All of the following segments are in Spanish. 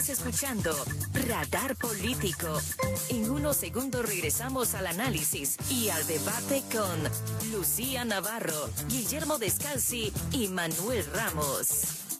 Escuchando Radar Político. En unos segundos regresamos al análisis y al debate con Lucía Navarro, Guillermo Descalzi y Manuel Ramos.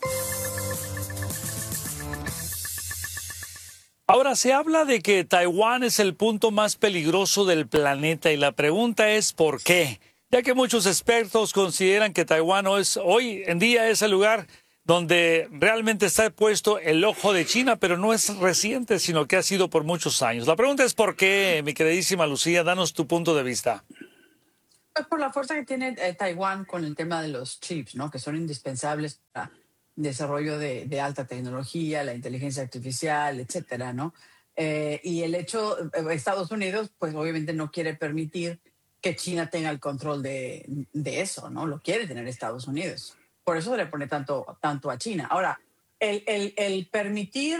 Ahora se habla de que Taiwán es el punto más peligroso del planeta y la pregunta es ¿por qué? Ya que muchos expertos consideran que Taiwán hoy en día es el lugar donde realmente está puesto el ojo de China, pero no es reciente, sino que ha sido por muchos años. La pregunta es ¿por qué, mi queridísima Lucía? Danos tu punto de vista. Pues por la fuerza que tiene Taiwán con el tema de los chips, ¿no? Que son indispensables para el desarrollo de alta tecnología, la inteligencia artificial, etcétera, ¿no? Y el hecho, Estados Unidos, pues obviamente no quiere permitir que China tenga el control de eso, ¿no? Lo quiere tener Estados Unidos. Por eso se le pone tanto a China. Ahora, el permitir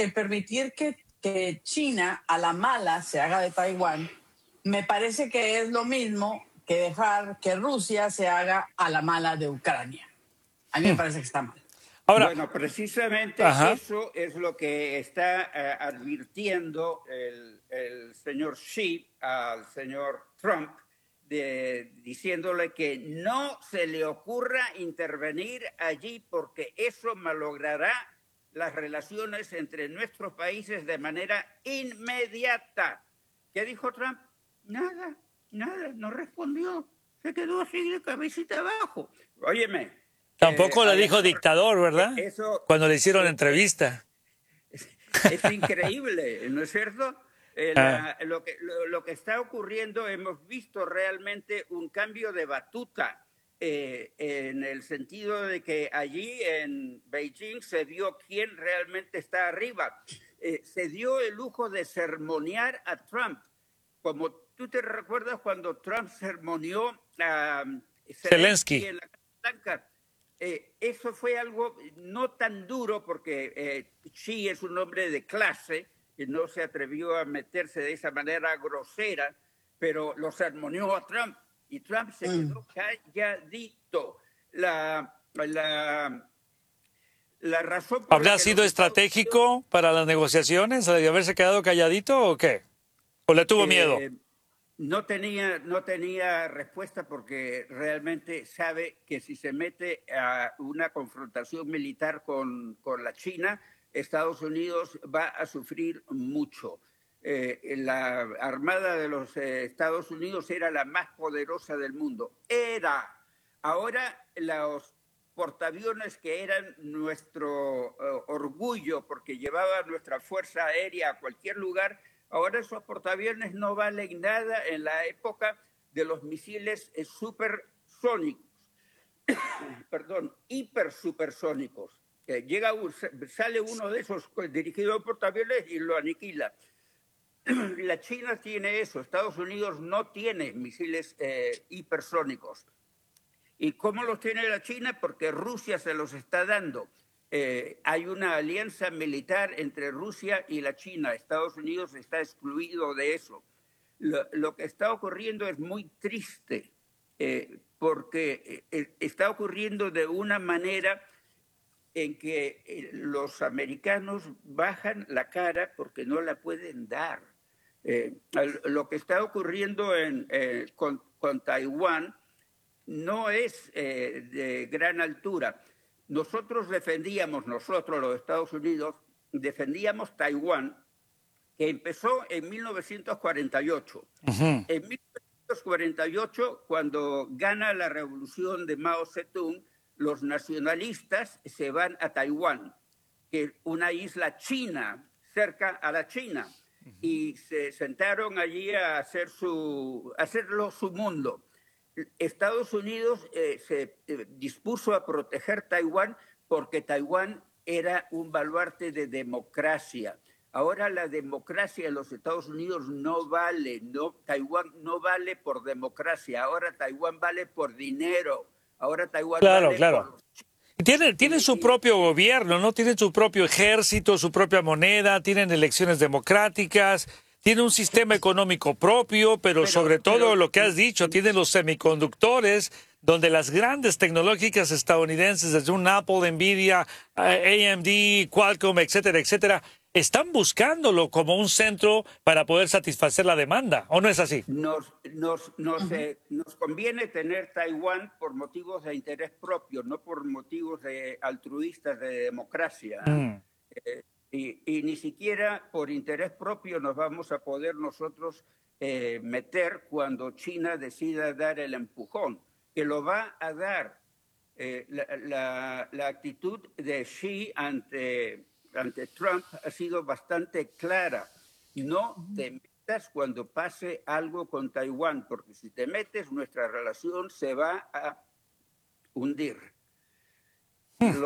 que China a la mala se haga de Taiwán, me parece que es lo mismo que dejar que Rusia se haga a la mala de Ucrania. A mí me parece que está mal. Ahora, bueno, precisamente eso es lo que está advirtiendo el señor Xi al señor Trump, diciéndole que no se le ocurra intervenir allí porque eso malogrará las relaciones entre nuestros países de manera inmediata. ¿Qué dijo Trump? Nada, no respondió. Se quedó así de cabecita abajo. Óyeme. Tampoco le dijo dictador, ¿verdad? Eso, cuando le hicieron entrevista. Es increíble, ¿no es cierto? Lo que está ocurriendo, hemos visto realmente un cambio de batuta en el sentido de que allí en Beijing se vio quién realmente está arriba. Se dio el lujo de sermonear a Trump. Como tú te recuerdas cuando Trump sermoneó a Zelensky en la Casa Blanca. Eso fue algo no tan duro porque Xi es un hombre de clase y no se atrevió a meterse de esa manera grosera, pero lo sermoneó a Trump y Trump se quedó calladito. La razón por ¿Habrá sido estratégico para las negociaciones de haberse quedado calladito o qué? ¿O le tuvo miedo? No tenía respuesta porque realmente sabe que si se mete a una confrontación militar con la China, Estados Unidos va a sufrir mucho. La Armada de los Estados Unidos era la más poderosa del mundo. Ahora los portaaviones que eran nuestro orgullo porque llevaba nuestra fuerza aérea a cualquier lugar, ahora esos portaaviones no valen nada en la época de los misiles supersónicos, hipersupersónicos. Sale uno de esos dirigido a portaaviones y lo aniquila. La China tiene eso, Estados Unidos no tiene misiles hipersónicos. ¿Y cómo los tiene la China? Porque Rusia se los está dando. Hay una alianza militar entre Rusia y la China. Estados Unidos está excluido de eso. Lo que está ocurriendo es muy triste porque está ocurriendo de una manera en que los americanos bajan la cara porque no la pueden dar. Lo que está ocurriendo con Taiwán no es de gran altura. Nosotros, los Estados Unidos, defendíamos Taiwán, que empezó en 1948. En 1948, cuando gana la revolución de Mao Zedong, los nacionalistas se van a Taiwán, que es una isla china, cerca a la China, y se sentaron allí a hacerlo su mundo. Estados Unidos se dispuso a proteger Taiwán porque Taiwán era un baluarte de democracia. Ahora la democracia en los Estados Unidos no vale, Taiwán no vale por democracia, ahora Taiwán vale por dinero, ahora Taiwán vale por... Tienen su propio gobierno, ¿no? Tienen su propio ejército, su propia moneda, tienen elecciones democráticas, tiene un sistema económico propio, pero sobre todo lo que has dicho, tiene los semiconductores, donde las grandes tecnológicas estadounidenses, desde un Apple, Nvidia, AMD, Qualcomm, etcétera, etcétera, están buscándolo como un centro para poder satisfacer la demanda, ¿o no es así? Nos conviene tener Taiwán por motivos de interés propio, no por motivos altruistas de democracia. Y ni siquiera por interés propio nos vamos a poder nosotros meter cuando China decida dar el empujón, que lo va a dar. La actitud de Xi ante Trump ha sido bastante clara. No te metas cuando pase algo con Taiwán, porque si te metes, nuestra relación se va a hundir.